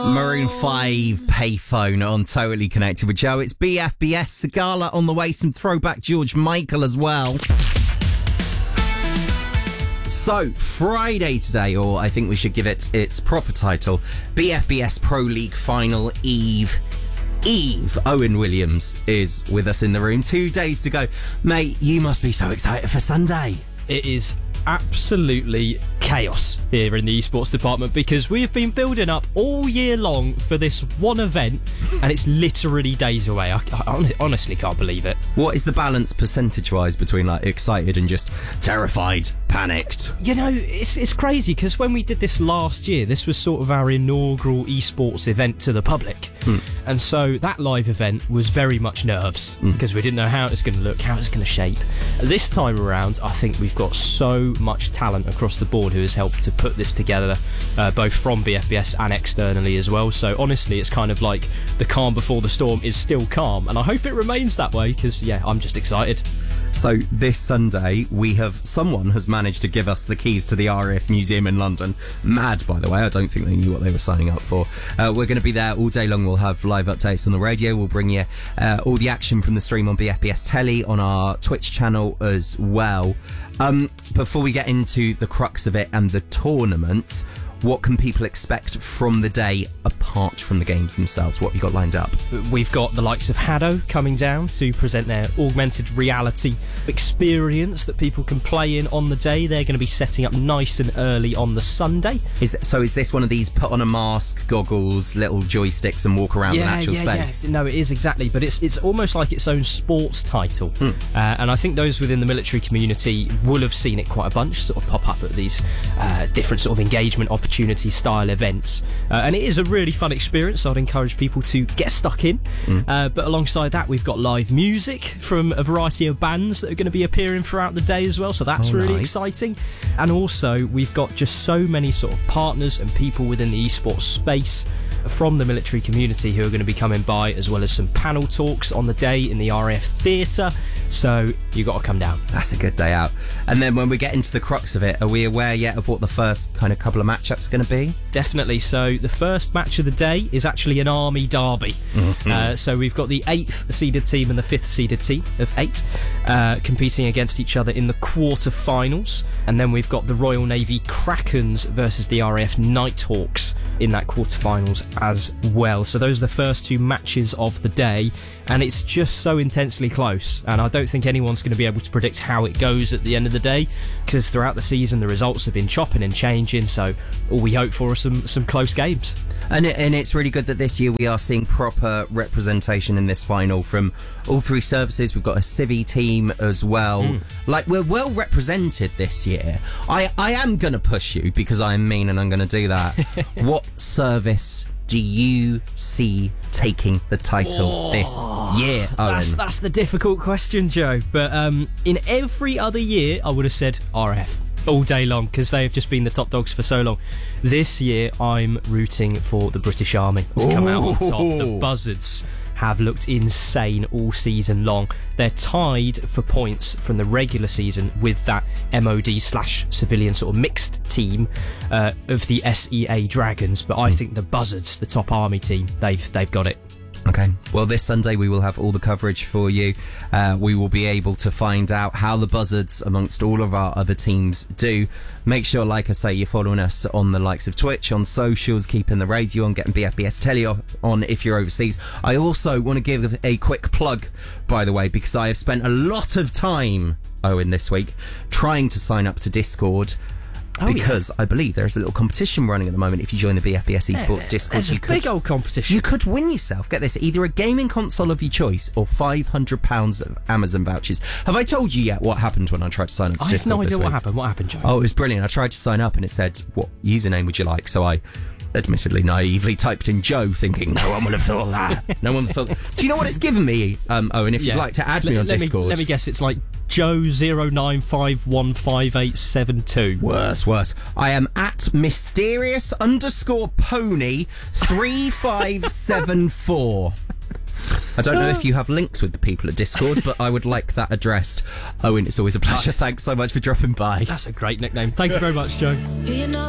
Maroon 5 Payphone on Totally Connected with Joe. It's BFBS Sagala on the way, some throwback George Michael as well. So, Friday today, or I think we should give it its proper title, BFBS Pro League Final Eve. Owen Williams is with us in the room. 2 days to go. Mate, you must be so excited for Sunday. It is absolutely chaos here in the esports department because we have been building up all year long for this one event and it's literally days away. I honestly can't believe it. What is the balance percentage-wise between like excited and just terrified, panicked? You know, it's crazy because when we did this last year, this was sort of our inaugural esports event to the public. And so that live event was very much nerves because we didn't know how it was going to look, how it was going to shape. This time around, I think we've got so much talent across the board who has helped to put this together, both from BFBS and externally as well. So honestly, it's kind of like the calm before the storm is still calm, and I hope it remains that way because, yeah, I'm just excited. So this Sunday, someone has managed to give us the keys to the RAF Museum in London. Mad, by the way. I don't think they knew what they were signing up for. We're going to be there all day long. We'll have live updates on the radio. We'll bring you all the action from the stream on BFBS Telly, on our Twitch channel as well. Before we get into the crux of it and the tournament, what can people expect from the day apart from the games themselves? What have you got lined up? We've got the likes of Haddo coming down to present their augmented reality experience that people can play in on the day. They're going to be setting up nice and early on the Sunday. Is this one of these put on a mask, goggles, little joysticks and walk around an actual space? Yeah. No, it is exactly, but it's almost like its own sports title. And I think those within the military community will have seen it quite a bunch, sort of pop up at these different sort of engagement opportunity style events, and it is a really fun experience. So I'd encourage people to get stuck in, but alongside that we've got live music from a variety of bands that are going to be appearing throughout the day as well, so that's really exciting. And also we've got just so many sort of partners and people within the esports space from the military community who are going to be coming by, as well as some panel talks on the day in the RAF Theatre, so you got to come down. That's a good day out. And then when we get into the crux of it, are we aware yet of what the first kind of couple of matchups are going to be? Definitely. So the first match of the day is actually an army derby. So we've got the 8th seeded team and the 5th seeded team of 8 competing against each other in the quarter-finals, and then we've got the Royal Navy Krakens versus the RAF Nighthawks in that quarter-finals as well. So those are the first 2 matches of the day, and it's just so intensely close, and I don't think anyone's going to be able to predict how it goes at the end of the day, because throughout the season the results have been chopping and changing, so all we hope for are some close games. And it's really good that this year we are seeing proper representation in this final from all 3 services. We've got a Civvy team as well. Like, we're well represented this year. I am going to push you because I'm mean and I'm going to do that. What service do you see taking the title this year, Owen? That's the difficult question, Joe. But in every other year, I would have said RF all day long because they have just been the top dogs for so long. This year, I'm rooting for the British Army to come out on top. The Buzzards have looked insane all season long. They're tied for points from the regular season with that MOD/civilian sort of mixed team of the SEA Dragons, but I think the Buzzards, the top army team, they've got it. Okay, well, this Sunday we will have all the coverage for you. We will be able to find out how the Buzzards, amongst all of our other teams, do. Make sure, like I say, you're following us on the likes of Twitch, on socials, keeping the radio on, getting BFBS Telly on if you're overseas. I also want to give a quick plug, by the way, because I have spent a lot of time, Owen, this week, trying to sign up to Discord. Because I believe there's a little competition running at the moment. If you join the BFBS Esports Discord, you could, big old competition. You could win yourself, get this, either a gaming console of your choice or £500 of Amazon vouchers. Have I told you yet what happened when I tried to sign up to Discord? I have no idea what happened. What happened, Joe? Oh, it was brilliant. I tried to sign up and it said, what username would you like? So I admittedly naively typed in Joe, thinking no one would have thought that. No one thought. Do you know what it's given me, Owen? If you'd like to add me on Discord, let me guess. It's like Joe09515872. Worse. I am at mysterious_pony 3574. I don't know if you have links with the people at Discord, but I would like that addressed. Owen, it's always a pleasure. Nice. Thanks so much for dropping by. That's a great nickname. Thank you very much, Joe.